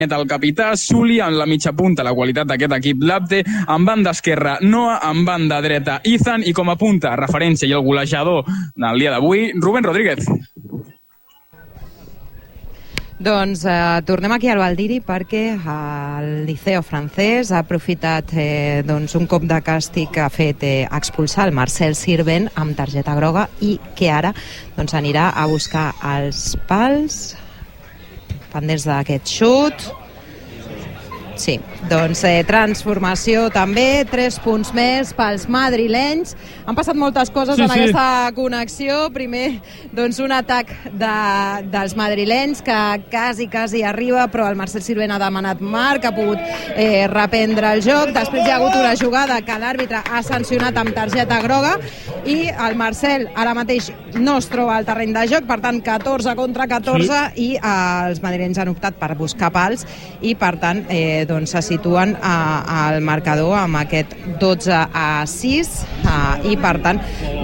El capità, Suli en la mitja punta, la qualitat d'aquest equip l'Abde, en banda esquerra Noah, en banda dreta Ethan i com a punta, referència i el golejador del dia d'avui, Rubén Rodríguez. Doncs tornem aquí al Valdiri perquè el Liceo francès ha aprofitat un cop de càstig que ha fet expulsar el Marcel Sirvent amb targeta groga i que ara anirà a buscar els pals pendents d'aquest xut. Sí, transformació també, 3 punts més pels madrilenys. Han passat moltes coses en aquesta connexió. Primer, un atac dels madrilenys que quasi arriba, però el Marcel Sirvent ha demanat marc, ha pogut reprendre el joc. Després hi ha hagut una jugada que l'àrbitre ha sancionat amb targeta groga i el Marcel ara mateix no es troba al terreny de joc, per tant 14 contra 14 i els madrilenys han optat per buscar pals i per tant se situen al marcador amb aquest 12-6 i per tant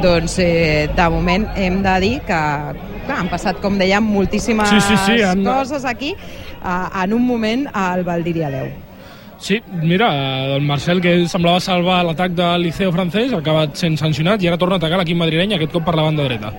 de moment hem de dir que han passat, com dèiem, moltíssimes coses aquí en un moment al Valdiri a 10. Sí, mira, el Marcel, que semblava salvar l'atac del Liceo francès, ha acabat sent sancionat i ara torna a atacar l'equip madrileny, aquest cop per la banda dreta.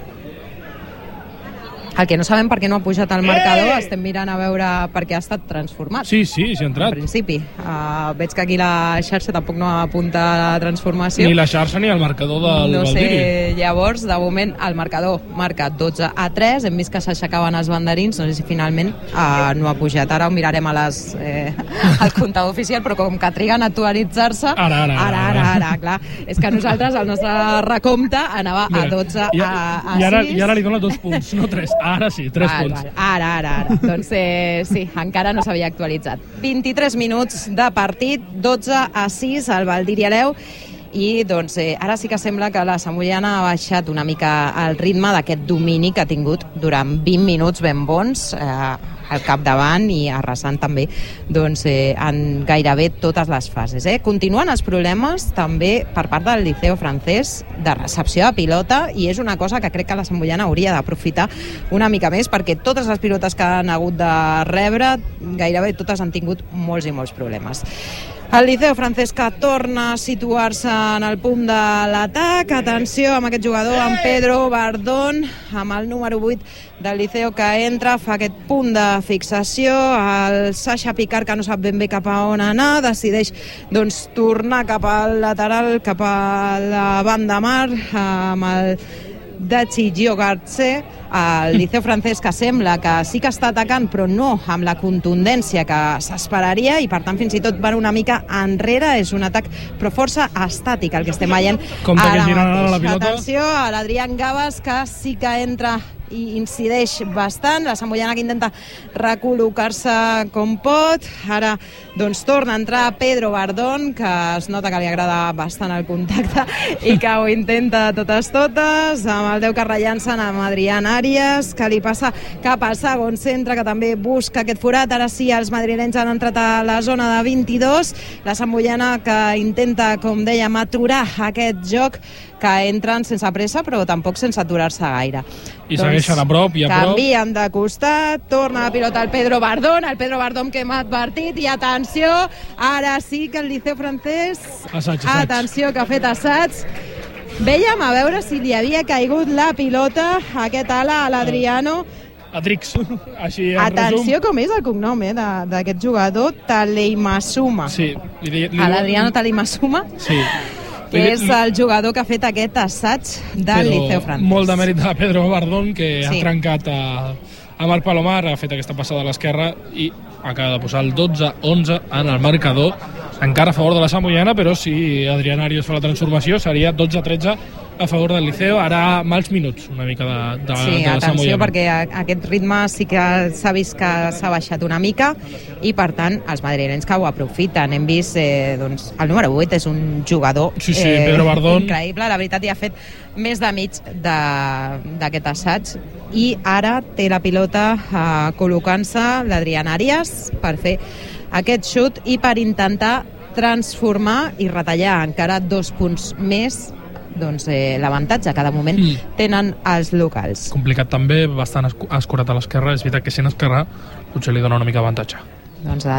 El que no sabem per què no ha pujat al marcador, estem mirant a veure per què ha estat transformat. Sí, ha entrat. En principi. Veig que aquí la xarxa tampoc no apunta a la transformació. Ni la xarxa ni el marcador del Valdiri. No sé, llavors, de moment, el marcador marca 12-3. Hem vist que s'aixecaven els banderins, no sé si finalment no ha pujat. Ara ho mirarem al comptador oficial, però com que triguen a actualitzar-se... Ara, clar. És que nosaltres, el nostre recompte, anava a 12-6. I ara li dona 2 punts, no 3. Ara sí, 3 punts. Ara. Doncs sí, encara no s'havia actualitzat. 23 minuts de partit, 12-6 al Valdiri a 10. I ara sí que sembla que la Santboiana ha baixat una mica el ritme d'aquest domini que ha tingut durant 20 minuts ben bons al capdavant i arrasant també en gairebé totes les fases. Continuen els problemes també per part del Liceo francès de recepció de pilota i és una cosa que crec que la Santboiana hauria d'aprofitar una mica més perquè totes les pilotes que han hagut de rebre gairebé totes han tingut molts i molts problemes. El Liceo francès que torna a situar-se en el punt de l'atac. Atenció amb aquest jugador, amb Pedro Bardón, amb el número 8 del Liceo que entra, fa aquest punt de fixació. El Sasha Picard, que no sap ben bé cap a on anar, decideix tornar cap al lateral, cap a la banda mar, amb el Dachi Giogarce. El Liceo francès que sembla que sí que està atacant però no amb la contundència que s'esperaria i per tant fins i tot van una mica enrere. És un atac però força estàtic el que estem veient ara mateix. Atenció a l'Adrián Gavas que sí que entra i incideix bastant. La Santboiana que intenta recol·locar-se com pot. Ara torna a entrar Pedro Bardón, que es nota que li agrada bastant el contacte i que ho intenta totes, amb el 10 que rellança amb Adrián Arias, que li passa cap al segon centre, que també busca aquest forat. Ara sí, els madrilenys han entrat a la zona de 22. La Santboiana que intenta, com dèiem, aturar aquest joc, que entren sense pressa però tampoc sense aturar-se gaire. I segueixen a prop i a prop. Canvien de costat, torna la pilota al Pedro Bardón, que m'ha advertit, i atenció, ara sí que el Liceo francès, atenció, que ha fet assaig. Vèiem a veure si li havia caigut la pilota a aquest ala, a l'Adriano. Adrix, així en atenció, com és el cognom d'aquest jugador, Taleimasuma. Sí. L'Adriano Taleimasuma. Sí. Que és el jugador que ha fet aquest assaig del Liceo francès. Molt de mèrit de Pedro Bardón, que ha trencat a Marc Palomar, ha fet aquesta passada a l'esquerra i acaba de posar el 12-11 en el marcador, encara a favor de la Santboiana, però si Adrián Arias fa la transformació seria 12-13 a favor del Liceo. Ara mals minuts una mica de la Santboiana. Atenció, perquè aquest ritme sí que s'ha vist que s'ha baixat una mica i per tant els madrilenys que ho aprofiten. Hem vist el número 8 és un jugador Pedro Bardón, increïble, la veritat, i ha fet més de mig d'aquest assaig i ara té la pilota col·locant-se l'Adrián Arias per fer aquest xut i per intentar transformar i retallar encara 2 punts més l'avantatge que de moment tenen els locals. Complicat també, bastant escurat a l'esquerra. És veritat que sent esquerra potser li dona una mica avantatge. Doncs